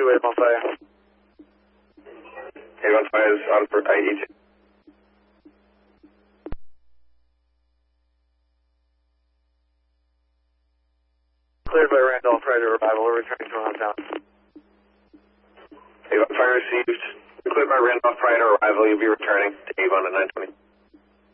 Avon Fire. Avon Fire is on for IE2. Cleared by Randolph, right to arrival. We're returning to Town. Avon Fire received. Cleared by Randolph prior to arrival. You'll be returning to Avon at 920.